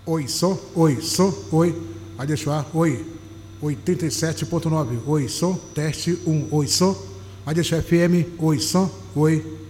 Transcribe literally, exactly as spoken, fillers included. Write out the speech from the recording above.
Oi, som, oi, som, oi. Rádio Chuá, oi. oitenta e sete ponto nove, oi, som, teste um, oi, som. Rádio Chuá F M, oi, som, oi.